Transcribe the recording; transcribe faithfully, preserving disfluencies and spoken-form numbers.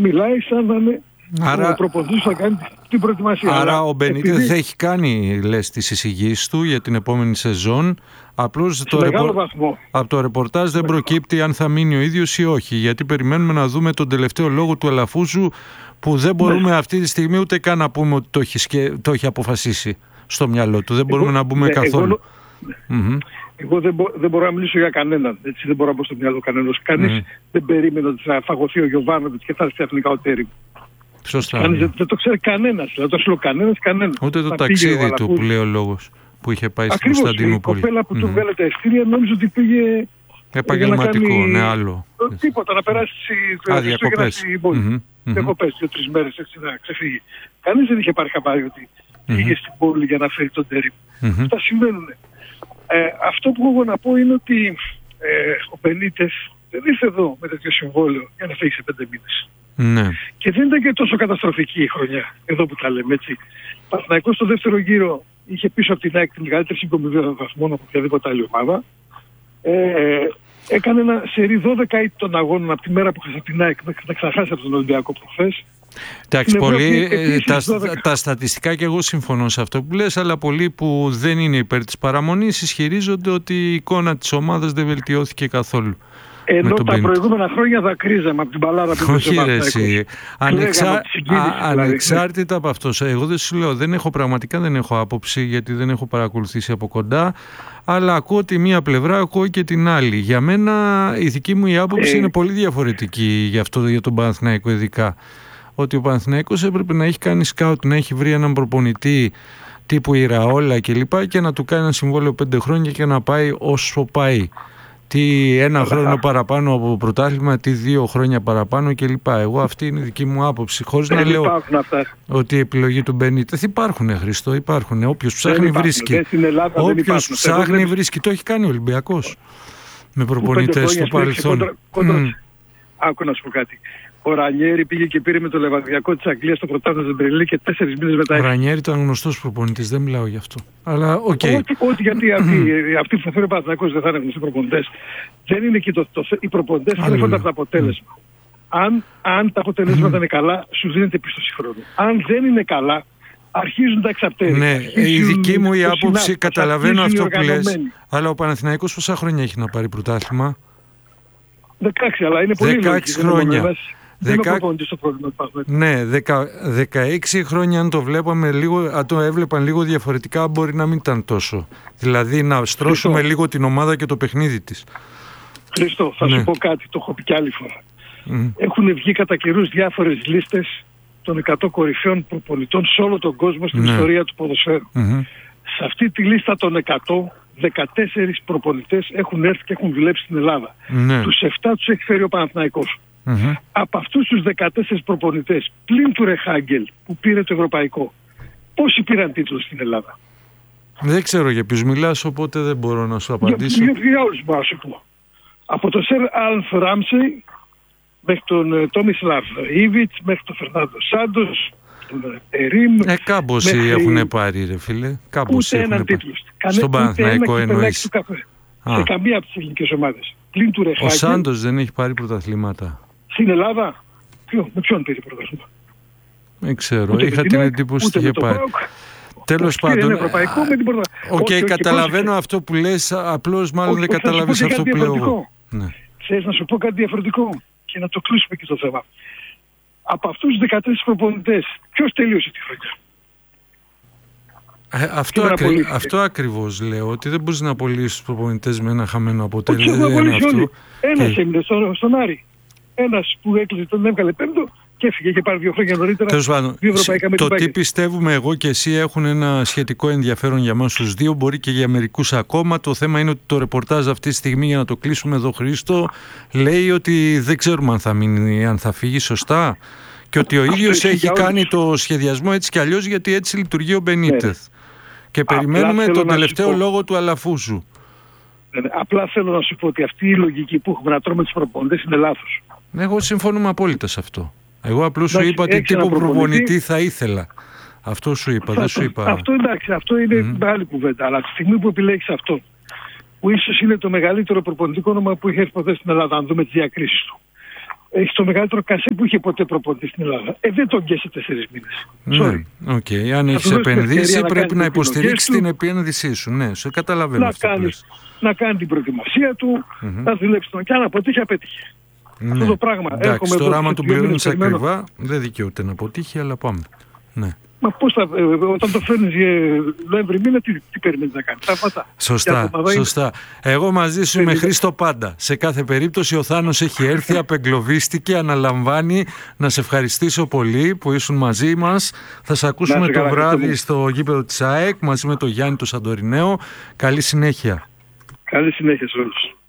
μιλάει σαν να είναι άρα, ο προπονητής που θα κάνει την προετοιμασία. Άρα Αλλά ο Μπενίτεθ επειδή... έχει κάνει, λες, τις εισηγήσεις του για την επόμενη σεζόν. Απλώς το ρεπο... από το ρεπορτάζ δεν προκύπτει αν θα μείνει ο ίδιος ή όχι. Γιατί περιμένουμε να δούμε τον τελευταίο λόγο του Αλαφούζου, που δεν μπορούμε ναι. αυτή τη στιγμή ούτε καν να πούμε ότι το έχει, σκε... το έχει αποφασίσει στο μυαλό του. Δεν μπορούμε εγώ, να μπούμε ναι, καθόλου. Εγώ, mm-hmm. εγώ δεν, μπο, δεν μπορώ να μιλήσω για κανέναν. Έτσι, δεν μπορώ να μπω στο μυαλό κανένας. Κανείς mm. δεν περίμενε ότι θα φαγωθεί ο Γιοβάνοβιτς και θα έρθει ξαφνικά ο Τέριμ. Σωστά. Κανείς, δεν, δεν το ξέρει κανένας. Δεν το ξέρω κανένας, κανένας. Ούτε το θα ταξίδι του που λέει ο λόγος που είχε πάει στην Κωνσταντινούπολη. Η κοπέλα που mm-hmm. του βγάλε τα εστία νόμιζε ότι πήγε επαγγελματικό, κάνει... ναι, άλλο. Τίποτα, να περάσει διακοπές. στην πόλη. Διακοπές, δύο-τρεις μέρες έτσι να ξεφύγει. Κανείς δεν είχε πάρει χαμπάρι ότι πήγε στην πόλη για να φέρει τον Τέριμ. Αυτά συμβαίνουν. Αυτό που έχω να πω είναι ότι ο Μπενίτεθ δεν ήρθε εδώ με τέτοιο συμβόλαιο για να φύγει σε πέντε μήνες. Ναι. Και δεν ήταν και τόσο καταστροφική η χρονιά, εδώ που τα λέμε έτσι. Παναθηναϊκός στο δεύτερο γύρο είχε πίσω από την ΑΕΚ τη μεγαλύτερη σύγκομη βαθμών από οποιαδήποτε άλλη ομάδα. Ε, έκανε ένα σερί δώδεκα των αγώνων από τη μέρα που χάσε την ΑΕΚ μέχρι να ξαναχάσει από τον Ολυμπιακό προχθές. Εντάξει, πολλοί, τα, τα στατιστικά και εγώ συμφωνώ σε αυτό που λες, αλλά πολλοί που δεν είναι υπέρ της παραμονής ισχυρίζονται ότι η εικόνα της ομάδας δεν βελτιώθηκε καθόλου. Ενώ τα πενήντα προηγούμενα χρόνια δακρύζαμε από την μπαλάρα που όχι ρε εσύ. Ανεξά... Ανεξάρτητα από αυτό, εγώ δεν σου λέω, δεν έχω, πραγματικά δεν έχω άποψη, γιατί δεν έχω παρακολουθήσει από κοντά, αλλά ακούω τη μία πλευρά, ακούω και την άλλη. Για μένα η δική μου η άποψη ε... είναι πολύ διαφορετική για αυτό, για τον Παναθηναϊκό ειδικά. Ότι ο Παναθηναϊκός έπρεπε να έχει κάνει σκάουτ, να έχει βρει έναν προπονητή τύπου Ηραόλα και λοιπά και να του κάνει ένα συμβόλαιο πέντε χρόνια και να πάει όσο πάει. Τι ένα χρόνο παραπάνω από πρωτάθλημα, τι δύο χρόνια παραπάνω κλπ. Εγώ αυτή είναι η δική μου άποψη. Χωρίς να λέω ότι η επιλογή του Μπενίτεθ υπάρχουν, Χριστό, υπάρχουν. Όποιος ψάχνει βρίσκει. Όποιος ψάχνει βρίσκει. Το έχει κάνει ο Ολυμπιακός με προπονητές στο παρελθόν. Άκου να σου πω κάτι. Ο Ρανιέρη πήγε και πήρε με το Λεβαδιακό της Αγγλίας στο πρωτάθλημα στην Πριλή και τέσσερις μήνες μετά. Ο Ρανιέρη ήταν γνωστός προπονητής, δεν μιλάω γι' αυτό. Αλλά οκ. Okay. Όχι, όχι, γιατί αυτοί, αυτοί που θα φέρει ο Παναθηναϊκός δεν θα είναι γνωστοί προπονητές. Δεν είναι και το, το, οι προπονητές θα έρχονται από το αποτέλεσμα. Mm. Αν, αν τα αποτελέσματα mm. είναι καλά, σου δίνεται πίστοση χρόνου. Αν δεν είναι καλά, αρχίζουν τα εξαπτέρια. Ναι, η δική μου η άποψη, καταλαβαίνω αυτό που λες. Αλλά ο Παναθηναϊκός πόσα χρόνια έχει να πάρει πρωτάθλημα? δεκαέξι, αλλά είναι πολύ δεκαέξι χρόνια. Δεν Δεκα... είναι στο πρόβλημα. Ναι, δεκα... δεκαέξι χρόνια αν το βλέπαμε λίγο, αν το έβλεπαν λίγο διαφορετικά, μπορεί να μην ήταν τόσο. Δηλαδή να στρώσουμε Χριστό. λίγο την ομάδα και το παιχνίδι της. Χριστό, θα ναι. σου πω κάτι, το έχω πει κι άλλη φορά. Mm. Έχουν βγει κατά καιρούς διάφορες λίστες των εκατό κορυφαίων προπονητών σε όλο τον κόσμο στην ναι. ιστορία του ποδοσφαίρου. Mm-hmm. Σε αυτή τη λίστα των εκατό, δεκατέσσερις προπονητές έχουν έρθει και έχουν δουλέψει στην Ελλάδα. Ναι. Τους επτά τους έχει φέρει ο Παναθηναϊκός. Mm-hmm. Από αυτούς τους δεκατέσσερις προπονητές, πλην του Ρεχάγκελ που πήρε το ευρωπαϊκό, πόσοι πήραν τίτλους στην Ελλάδα? Δεν ξέρω για ποιους μιλάς, οπότε δεν μπορώ να σου απαντήσω. Για, για, για όλους μπορώ να σου πω. Από τον Σερ Αλφ Ράμσεϊ μέχρι τον Τόμισλαβ Ήβιτς, μέχρι τον Φερνάντο Σάντος, τον Ερήμ. Ε, κάμποσοι μέχρι... έχουν πάρει ρε φίλε. Κάμποσοι ούτε έναν τίτλο. Στον Παναθηναϊκό εννοείς. Σε καμία από τις ελληνικές ομάδες. Πλην του Ρεχάγκελ. Ο Σάντος δεν έχει πάρει πρωταθλήματα. Στην Ελλάδα, ποιο, με ποιον πήρε πρωτάθλημα? Δεν ξέρω, ούτε είχα την εντύπωση ότι είχε πάρει. Τέλος πάντων, οκ, okay, καταλαβαίνω αυτό που λες, απλώς μάλλον όχι, δεν καταλάβεις αυτό που λέω εγώ. Ναι. Θες να σου πω κάτι διαφορετικό και να το κλείσουμε και στο θέμα. Από αυτούς τους δεκατέσσερις προπονητές, ποιος τελείωσε τη χρονιά? Ε, αυτό, ακρι... αυτό ακριβώς λέω, ότι δεν μπορείς να απολύσεις τους προπονητές με ένα χαμένο αποτέλεσμα. Ένας έμεινε στον, στον Άρη. Ένας που έκλεισε τον έβγαλε πέμπτο και έφυγε και πάρει δύο χρόνια νωρίτερα. Τέλος πάντων, το τι πιστεύουμε εγώ και εσύ έχουν ένα σχετικό ενδιαφέρον για μας τους δύο, μπορεί και για μερικούς ακόμα. Το θέμα είναι ότι το ρεπορτάζ αυτή τη στιγμή, για να το κλείσουμε εδώ Χρήστο, λέει ότι δεν ξέρουμε αν θα μείνει, αν θα φύγει σωστά. Και ότι ο ίδιος έχει κάνει το σχεδιασμό έτσι κι αλλιώς, γιατί έτσι λειτουργεί ο Μπενίτεθ. Ναι. Και περιμένουμε τον τελευταίο λόγο του Αλαφούζου. Απλά θέλω να σου πω ότι αυτή η λογική που έχουμε να τρώμε τους προπονητές είναι λάθος. Εγώ συμφωνούμε απόλυτα σε αυτό. Εγώ απλώς σου είπα τι τύπο προπονητή θα ήθελα. Αυτό σου είπα, δεν σου είπα. Αυτό εντάξει, αυτό είναι mm. άλλη κουβέντα. Αλλά τη στιγμή που επιλέγεις αυτό, που ίσως είναι το μεγαλύτερο προπονητικό όνομα που έχει έρθει ποτέ στην Ελλάδα, αν δούμε τις διακρίσεις του, Έχει το μεγαλύτερο κασέ που είχε ποτέ προπονητή στην Ελλάδα. Ε, δεν τον καίει σε τέσσερις μήνες. Ναι, οκ. Okay. Αν έχει επενδύσει, πρέπει να, να υποστηρίξει την επένδυσή σου. Ναι, σε καταλαβαίνω. Να κάνει, να κάνει την προετοιμασία του, mm-hmm. να δουλέψει τον και αν αποτύχει, απέτυχε. Ναι. Αυτό το πράγμα. Εντάξει, τώρα άμα του πληρώνει ακριβά, δεν δικαιούται να αποτύχει, αλλά πάμε. Ναι. Μα πώς θα, ε, όταν το φέρνεις Νοέμβρη μήνα, τι, τι περιμένεις να κάνεις, τα Σωστά, σωστά. Εγώ μαζί σου είμαι Χρήστο πάντα. Σε κάθε περίπτωση ο Θάνος έχει έρθει, απεγκλωβίστηκε, αναλαμβάνει. Να σε ευχαριστήσω πολύ που ήσουν μαζί μας. Θα σε ακούσουμε το βράδυ στο γήπεδο της ΑΕΚ μαζί με τον Γιάννη το Σαντορινέο. Καλή συνέχεια. Καλή συνέχεια σε όλους.